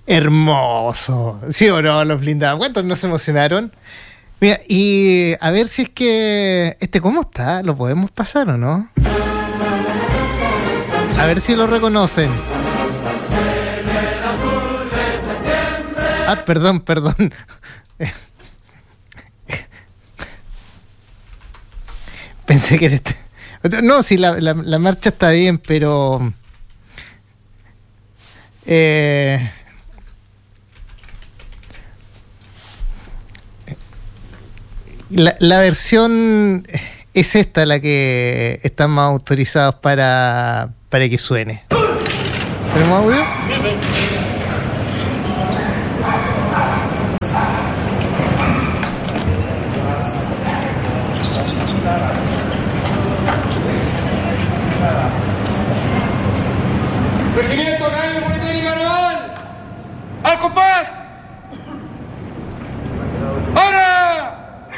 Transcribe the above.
Hermoso. ¿Sí o no, los blindados? ¿Cuántos no se emocionaron? Mira, y a ver si es que... ¿Cómo está? ¿Lo podemos pasar o no? A ver si lo reconocen. Ah, perdón. Pensé que era No, sí, la marcha está bien, pero... La versión es esta la que estamos autorizados para que suene. ¿Tenemos audio? Regimiento Canario Politécnica Naval. ¡Al compás!